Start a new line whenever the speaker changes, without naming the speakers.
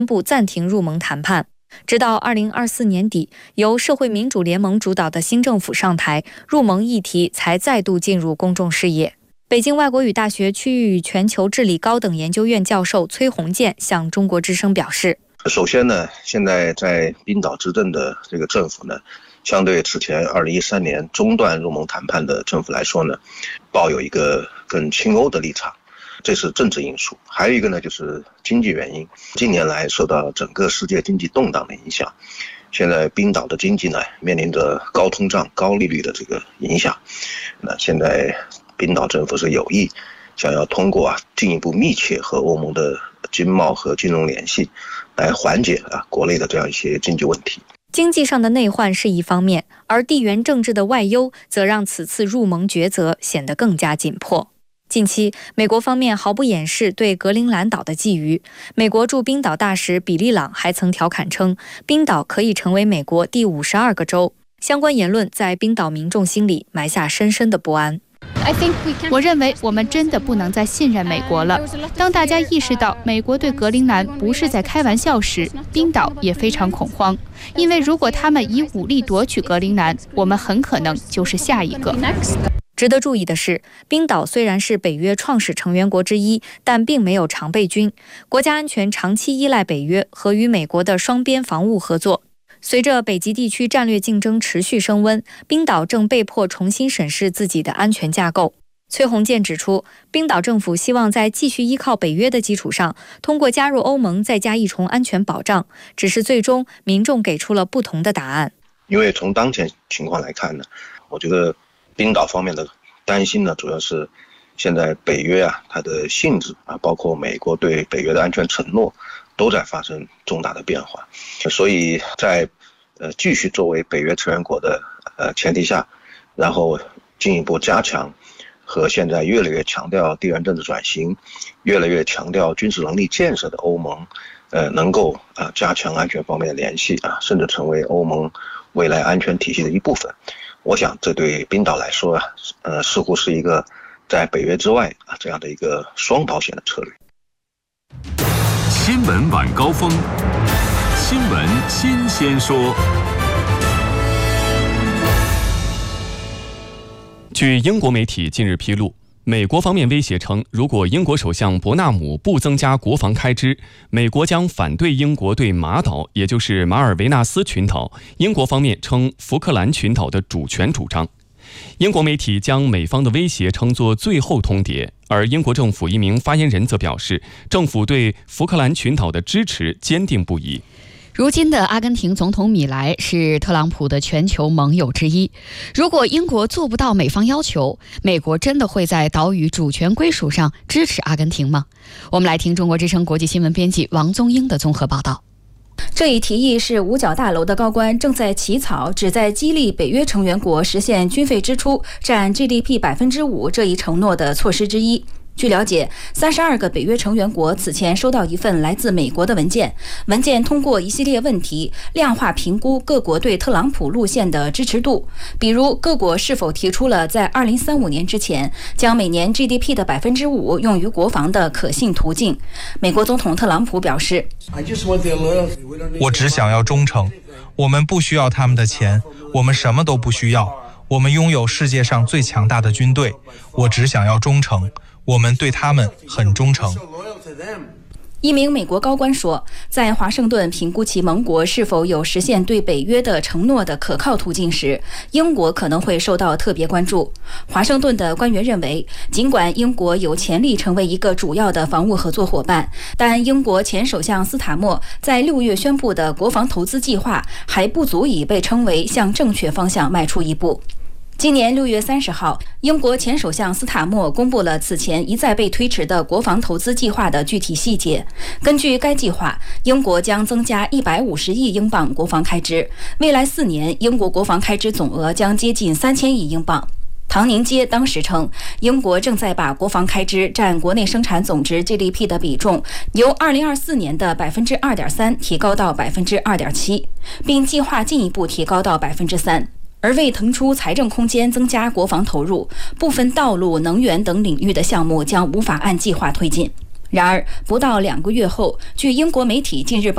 宣布暂停入盟谈判。直到2024年底，由社会民主联盟主导的新政府上台，入盟议题才再度进入公众视野。北京外国语大学区域与全球治理高等研究院教授崔洪建向中国之声表示，
首先呢，现在在冰岛执政的这个政府呢，相对此前2013年中断入盟谈判的政府来说呢，抱有一个更亲欧的立场，这是政治因素。还有一个呢，就是经济原因。近年来受到整个世界经济动荡的影响，现在冰岛的经济呢面临着高通胀、高利率的这个影响。那现在冰岛政府是有意想要通过进一步密切和欧盟的经贸和金融联系，来缓解国内的这样一些经济问题。
经济上的内患是一方面，而地缘政治的外忧则让此次入盟抉择显得更加紧迫。近期，美国方面毫不掩饰对格陵兰岛的觊觎。美国驻冰岛大使比利朗还曾调侃称，冰岛可以成为美国第52个州。相关言论在冰岛民众心里埋下深深的不安。
我认为我们真的不能再信任美国了。当大家意识到美国对格陵兰不是在开玩笑时，冰岛也非常恐慌，因为如果他们以武力夺取格陵兰，我们很可能就是下一个。
值得注意的是，冰岛虽然是北约创始成员国之一，但并没有常备军，国家安全长期依赖北约和与美国的双边防务合作。随着北极地区战略竞争持续升温，冰岛正被迫重新审视自己的安全架构。崔洪建指出，冰岛政府希望在继续依靠北约的基础上，通过加入欧盟再加一重安全保障，只是最终民众给出了不同的答案。
因为从当前情况来看呢，我觉得冰岛方面的担心呢，主要是现在北约它的性质包括美国对北约的安全承诺都在发生重大的变化，所以在继续作为北约成员国的前提下，然后进一步加强和现在越来越强调地缘政治转型、越来越强调军事能力建设的欧盟，能够加强安全方面的联系甚至成为欧盟未来安全体系的一部分。我想这对冰岛来说似乎是一个在北约之外这样的一个双保险的策略。
新闻晚高峰，新闻新鲜说。
据英国媒体近日披露，美国方面威胁称，如果英国首相伯纳姆不增加国防开支，美国将反对英国对马岛，也就是马尔维纳斯群岛，英国方面称福克兰群岛的主权主张。英国媒体将美方的威胁称作最后通牒，而英国政府一名发言人则表示，政府对福克兰群岛的支持坚定不移。
如今的阿根廷总统米莱是特朗普的全球盟友之一。如果英国做不到美方要求，美国真的会在岛屿主权归属上支持阿根廷吗？我们来听中国之声国际新闻编辑王宗英的综合报道。
这一提议是五角大楼的高官正在起草，旨在激励北约成员国实现军费支出占 GDP 5%这一承诺的措施之一。据了解，32个北约成员国此前收到一份来自美国的文件，文件通过一系列问题量化评估各国对特朗普路线的支持度，比如各国是否提出了在2035年之前将每年 GDP 的 5% 用于国防的可信途径。美国总统特朗普表示，
我只想要忠诚，我们不需要他们的钱，我们什么都不需要，我们拥有世界上最强大的军队，我只想要忠诚，我们对他们很忠诚。
一名美国高官说，在华盛顿评估其盟国是否有实现对北约的承诺的可靠途径时，英国可能会受到特别关注。华盛顿的官员认为，尽管英国有潜力成为一个主要的防务合作伙伴，但英国前首相斯塔默在6月宣布的国防投资计划还不足以被称为向正确方向迈出一步。今年6月30号，英国前首相斯塔默公布了此前一再被推迟的国防投资计划的具体细节。根据该计划，英国将增加150亿英镑国防开支，未来4年英国国防开支总额将接近3000亿英镑。唐宁街当时称，英国正在把国防开支占国内生产总值 GDP 的比重由2024年的 2.3% 提高到 2.7%， 并计划进一步提高到 3%。而为腾出财政空间增加国防投入，部分道路、能源等领域的项目将无法按计划推进。然而，不到2个月后，据英国媒体近日报